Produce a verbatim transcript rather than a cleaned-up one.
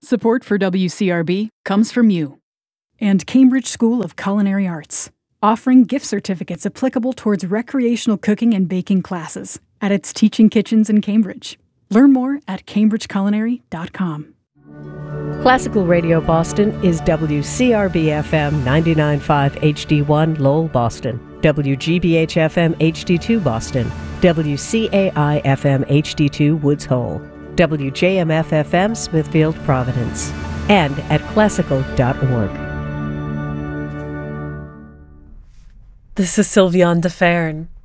Support for W C R B comes from you. And Cambridge School of Culinary Arts, offering gift certificates applicable towards recreational cooking and baking classes at its teaching kitchens in Cambridge. Learn more at cambridge culinary dot com. Classical Radio Boston is W C R B F M ninety-nine point five H D one Lowell, Boston, W G B H F M H D two Boston, W C A I F M H D two Woods Hole, W J M F F M Smithfield, Providence, and at classical dot org. This is Sylviane de Fern.